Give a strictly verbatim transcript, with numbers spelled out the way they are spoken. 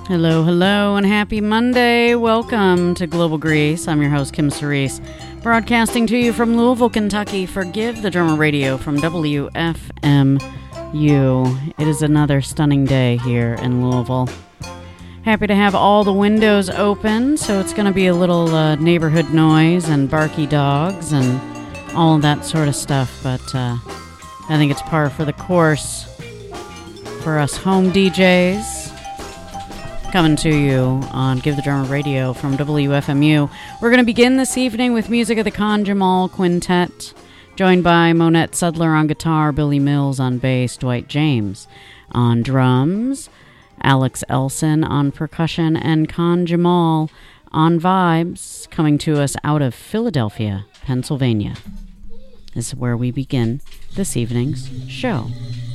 Hello, hello, and happy Monday. Welcome to Global Grease. I'm your host, Kim Cerise, broadcasting to you from Louisville, Kentucky for Give the Drummer Radio from W F M U. It is another stunning day here in Louisville. Happy to have all the windows open, so it's going to be a little uh, neighborhood noise and barky dogs and all of that sort of stuff, but uh, I think it's par for the course for us home D Js. Coming to you on Give the Drummer Radio from W F M U. We're going to begin this evening with music of the Khan Jamal Quintet, joined by Monette Sudler on guitar, Billy Mills on bass, Dwight James on drums, Alex Elson on percussion, and Khan Jamal on vibes, coming to us out of Philadelphia, Pennsylvania. This is where we begin this evening's show.